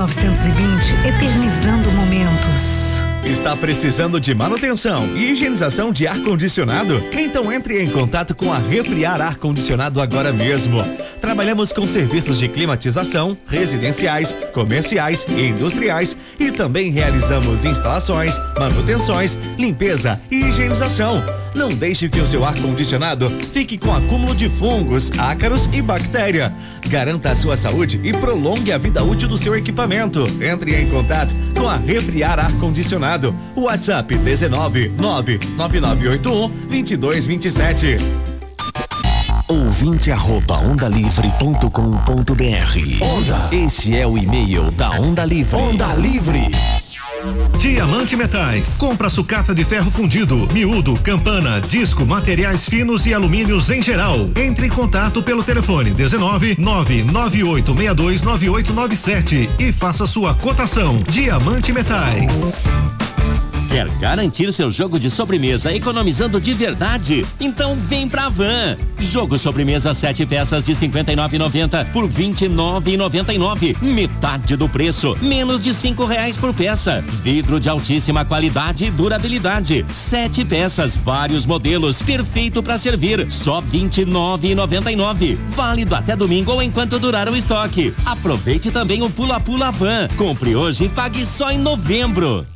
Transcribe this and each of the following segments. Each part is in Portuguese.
1920, eternizando momentos. Está precisando de manutenção e higienização de ar-condicionado? Então entre em contato com a Refriar Ar-Condicionado agora mesmo. Trabalhamos com serviços de climatização, residenciais, comerciais e industriais e também realizamos instalações, manutenções, limpeza e higienização. Não deixe que o seu ar-condicionado fique com acúmulo de fungos, ácaros e bactéria. Garanta a sua saúde e prolongue a vida útil do seu equipamento. Entre em contato com a Refriar Ar-Condicionado. WhatsApp 19999812227. ouvinte@ondalivre.com.br. Onda. Este é o e-mail da Onda Livre. Onda Livre. Diamante Metais. Compra sucata de ferro fundido, miúdo, campana, disco, materiais finos e alumínios em geral. Entre em contato pelo telefone 19998629897 e faça sua cotação. Diamante Metais. Quer garantir seu jogo de sobremesa economizando de verdade? Então vem pra Van. Jogo sobremesa 7 peças de R$ 59,90 por R$ 29,99. Metade do preço, menos de R$5 por peça. Vidro de altíssima qualidade e durabilidade. 7 peças, vários modelos, perfeito para servir. Só R$ 29,99. Válido até domingo ou enquanto durar o estoque. Aproveite também o Pula Pula Van. Compre hoje e pague só em novembro.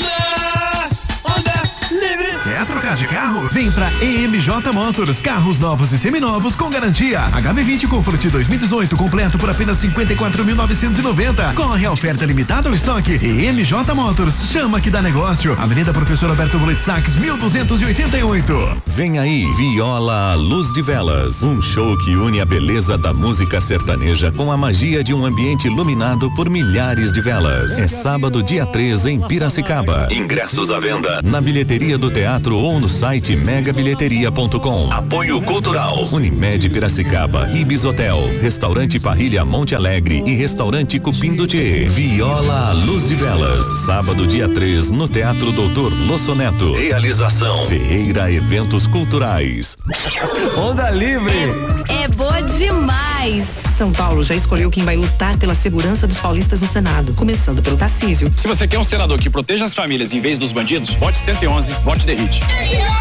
Quer trocar de carro? Vem pra EMJ Motors, carros novos e seminovos com garantia. HB20 Comfort 2018 completo por apenas 54.990. Corre a oferta limitada ao estoque. EMJ Motors, chama que dá negócio. Avenida Professor Alberto Bolet Sax, 1288. Vem aí, Viola à Luz de Velas, um show que une a beleza da música sertaneja com a magia de um ambiente iluminado por milhares de velas. É sábado, dia 3, em Piracicaba. Ingressos à venda na bilheteria do teatro ou no site megabilheteria.com. Apoio Cultural, Unimed Piracicaba, Ibis Hotel, Restaurante Parrilha Monte Alegre e Restaurante Cupim do Tchê. Viola à Luz de Velas, sábado dia 3, no Teatro Doutor Losso Neto. Realização Ferreira Eventos Culturais. Onda Livre. É boa demais. São Paulo já escolheu quem vai lutar pela segurança dos paulistas no Senado, começando pelo Tarcísio. Se você quer um senador que proteja as famílias em vez dos bandidos, vote 111, vote The Hit.